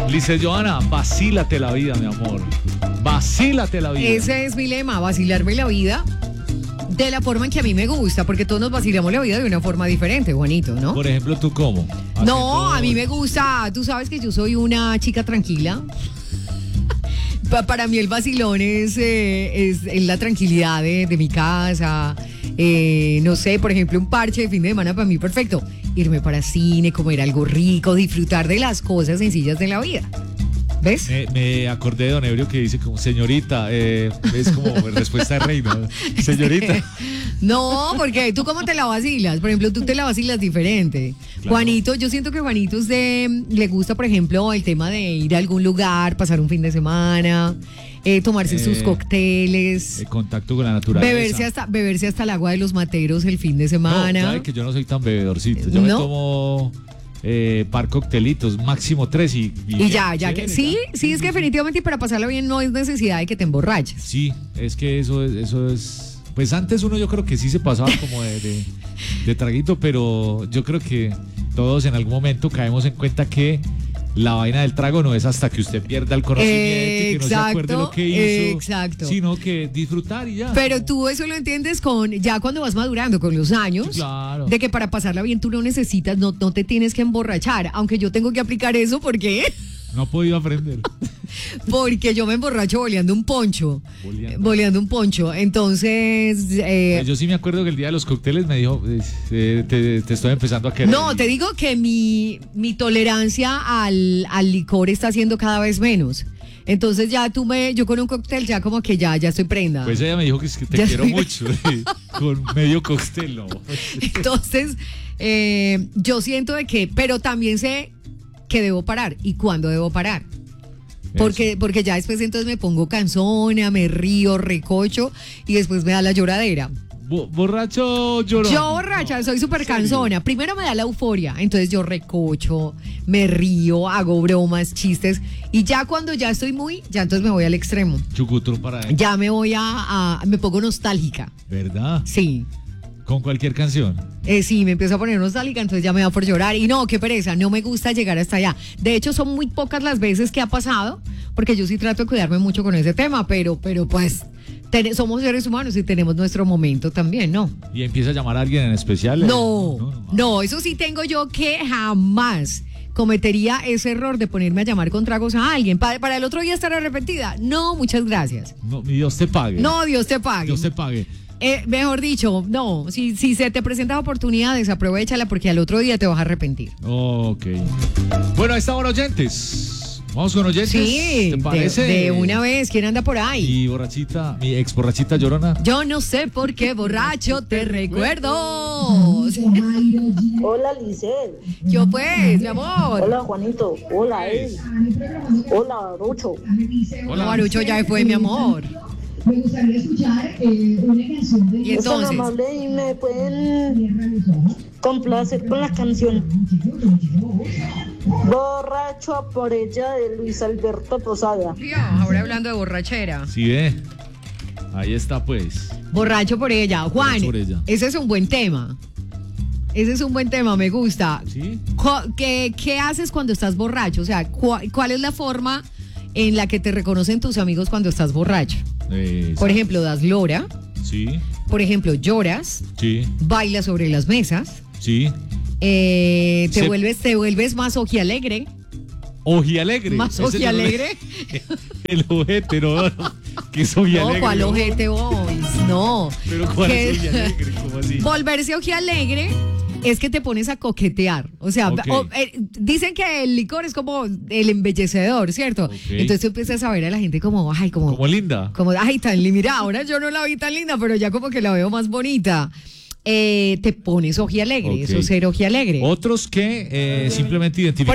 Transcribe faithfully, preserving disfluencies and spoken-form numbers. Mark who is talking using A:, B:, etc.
A: Lice Johanna, vacílate la vida, mi amor. Vacílate la vida.
B: Ese es mi lema, vacilarme la vida de la forma en que a mí me gusta, porque todos nos vacilamos la vida de una forma diferente, Juanito, ¿no?
A: Por ejemplo, ¿tú cómo?
B: No,
A: Haciendo...
B: a mí me gusta, tú sabes que yo soy una chica tranquila. Pa- Para mí el vacilón es, eh, es, es la tranquilidad de, de mi casa. Eh, no sé, por ejemplo, un parche de fin de semana para mí perfecto. Irme para cine, comer algo rico, disfrutar de las cosas sencillas de la vida. ¿Ves?
A: Me, me acordé de Don Ebrio que dice como, señorita, eh, es como respuesta de reina. Señorita.
B: No, porque tú cómo te la vacilas. Por ejemplo, tú te la vacilas diferente.
A: Claro.
B: Juanito, yo siento que Juanito usted le gusta, por ejemplo, el tema de ir a algún lugar, pasar un fin de semana, eh, tomarse
A: Eh,
B: sus cócteles,
A: El contacto con la naturaleza.
B: beberse hasta, beberse hasta el agua de los materos el fin de
A: No,
B: semana.
A: sabe que yo no soy tan bebedorcito. Yo me
B: ¿No?
A: tomo eh, par coctelitos, máximo tres y...
B: Y ya, ya que
A: chévere,
B: sí,
A: ya.
B: sí, es que definitivamente y para pasarlo bien no es necesidad de que te emborraches.
A: Sí, es que eso es, eso es... Pues antes uno yo creo que sí se pasaba como de, de, de traguito, pero yo creo que todos en algún momento caemos en cuenta que la vaina del trago no es hasta que usted pierda el conocimiento y que no se acuerde lo que hizo,
B: exacto.
A: sino que disfrutar y ya.
B: Pero tú eso lo entiendes con ya cuando vas madurando con los años,
A: Sí, claro.
B: de que para pasarla bien tú no necesitas, no, no te tienes que emborrachar, aunque yo tengo que aplicar eso porque
A: No he podido aprender.
B: porque yo me emborracho boleando un poncho,
A: Boleando.
B: boleando un poncho, entonces eh,
A: Yo sí me acuerdo que el día de los cócteles me dijo, eh, te, te estoy empezando a querer.
B: no, te digo que mi, mi tolerancia al, al licor está siendo cada vez menos. Entonces ya tú me, yo con un cóctel ya como que ya, ya estoy prenda.
A: Pues ella me dijo que, es que te
B: Ya
A: quiero
B: soy-
A: mucho. Con medio cóctel, no.
B: Entonces, eh, yo siento de que, pero también sé que debo parar y cuándo debo parar. Porque, porque ya después entonces me pongo cansona, me río, recocho y después me da la lloradera.
A: Bo- borracho llorón.
B: Yo borracha,
A: No,
B: soy súper
A: ¿en serio?
B: cansona. Primero me da la euforia, entonces yo recocho, me río, hago bromas, chistes y ya cuando ya estoy muy, ya entonces me voy al extremo.
A: Chucutru para él.
B: Ya me voy a, a me pongo nostálgica.
A: ¿Verdad?
B: Sí.
A: Con cualquier canción.
B: Eh, sí, me empiezo a poner nostálgica, entonces ya me da por llorar. Y no, qué pereza, no me gusta llegar hasta allá. De hecho, son muy pocas las veces que ha pasado, porque yo sí trato de cuidarme mucho con ese tema, pero, pero pues ten- somos seres humanos y tenemos nuestro momento también, ¿no?
A: Y empieza a llamar a alguien en especial.
B: No,
A: no, no.
B: no, eso sí tengo yo que jamás cometería ese error de ponerme a llamar con tragos a alguien. Para, para el otro día estar arrepentida. No, muchas gracias.
A: No, ni Dios te pague.
B: No, Dios te pague.
A: Dios te pague.
B: Eh, mejor dicho, no, si, si se te presentan oportunidades, aprovechala porque al otro día te vas a arrepentir.
A: Ok. Bueno, ahí estaban oyentes. Vamos con oyentes.
B: Sí,
A: ¿Te
B: de,
A: parece?
B: de una vez, ¿quién anda por ahí?
A: Mi borrachita, mi ex borrachita llorona.
B: Yo no sé por qué borracho te recuerdo.
C: Hola, Lisel.
B: Yo pues, mi amor.
C: Hola, Juanito. Hola, Ey. Hola, Rucho.
B: No, Barucho ya fue, mi amor.
D: Me gustaría escuchar eh, una canción de...
B: Y
C: Es tan
B: entonces,
C: amable y me pueden complacer con la canción Borracho por ella de Luis Alberto Posada.
B: Dios, ahora hablando de borrachera.
A: Sí, ve. Ahí está, pues.
B: Borracho por ella. Juan,
A: Borracho por ella.
B: ese es un buen tema. Ese es un buen tema, me gusta.
A: ¿Sí?
B: Cu- ¿Qué, qué haces cuando estás borracho? O sea, cu- ¿cuál es la forma en la que te reconocen tus amigos cuando estás borracho?
A: Eh,
B: Por ejemplo, das lora.
A: Sí,
B: Por ejemplo, lloras,
A: sí,
B: bailas sobre las mesas,
A: sí.
B: eh, te
A: Se-
B: vuelves, te vuelves más ojialegre,
A: Ojialegre.
B: más
A: Ese yo no le-
B: ojialegre.
A: El ojete, no. no. ¿Qué es ojialegre?
B: No, ¿cuál ojete boys? No.
A: Pero ¿cuál
B: Que-
A: es ojialegre? ¿Cómo así?
B: Volverse ojialegre es que te pones a coquetear. O sea,
A: Ok.
B: o- eh, dicen que el licor es como el embellecedor, ¿cierto?
A: Ok.
B: Entonces tú empiezas a ver a la gente como, ay, como,
A: Como linda.
B: como, ay, tan linda. Mira, ahora yo no la vi tan linda, pero ya como que la veo más bonita. Eh, te pones ojialegre,
A: Ok.
B: eso es ser ojialegre.
A: Otros que eh, simplemente identifican.